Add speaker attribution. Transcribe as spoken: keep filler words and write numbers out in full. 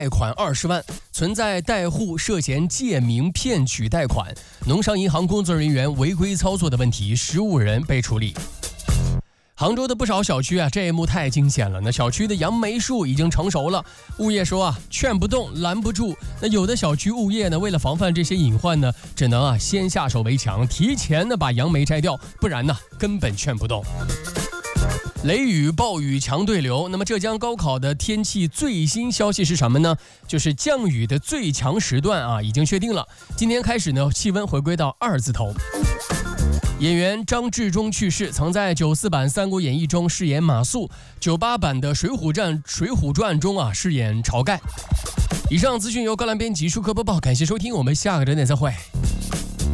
Speaker 1: 贷款二十万，存在贷户涉嫌借名骗取贷款，农商银行工作人员违规操作的问题，十五人被处理。杭州的不少小区啊，这一幕太惊险了。那小区的杨梅树已经成熟了，物业说啊，劝不动，拦不住。那有的小区物业呢，为了防范这些隐患呢，只能啊先下手为强，提前呢把杨梅摘掉，不然呢根本劝不动。雷雨、暴雨、强对流。那么浙江高考的天气最新消息是什么呢？就是降雨的最强时段啊，已经确定了。今天开始呢，气温回归到二字头。演员张志忠去世，曾在九四版《三国演义》中饰演马谡，九八版的《水浒传》《水浒传》中啊饰演晁盖。以上资讯由高兰编辑舒克播报，感谢收听，我们下个整点再会。